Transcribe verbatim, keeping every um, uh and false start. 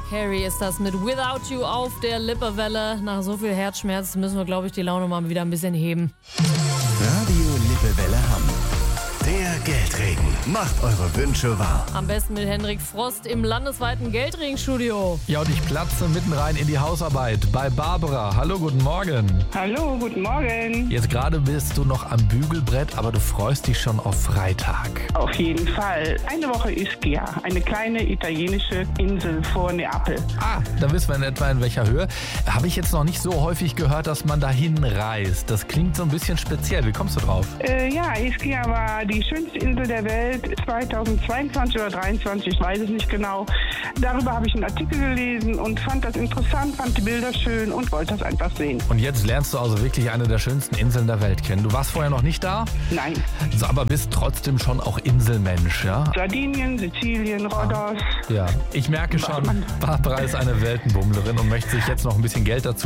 Carey ist das mit Without You auf der Lippewelle. Nach so viel Herzschmerz müssen wir, glaube ich, die Laune mal wieder ein bisschen heben. Radio Lippewelle Hamm. Der Geldregen macht eure Wünsche wahr. Am besten mit Hendrik Frost im landesweiten Geldregenstudio. Ja, und ich platze mitten rein in die Hausarbeit bei Barbara. Hallo, guten Morgen. Hallo, guten Morgen. Jetzt gerade bist du noch am Bügelbrett, aber du freust dich schon auf Freitag. Auf jeden Fall. Eine Woche Ischia, eine kleine italienische Insel vor Neapel. Ah, dann wissen wir in etwa in welcher Höhe. Habe ich jetzt noch nicht so häufig gehört, dass man dahin reist. Das klingt so ein bisschen speziell. Wie kommst du drauf? Äh, ja, Ischia war die schönste Insel der Welt zweitausendzweiundzwanzig oder dreiundzwanzig, ich weiß es nicht genau. Darüber habe ich einen Artikel gelesen und fand das interessant, fand die Bilder schön und wollte das einfach sehen. Und jetzt lernst du also wirklich eine der schönsten Inseln der Welt kennen. Du warst vorher noch nicht da? Nein. So, aber bist trotzdem schon auch Inselmensch, ja? Sardinien, Sizilien, Rhodos. Ja, ich merke schon, Barbara ist eine Weltenbummlerin und möchte sich jetzt noch ein bisschen Geld dazu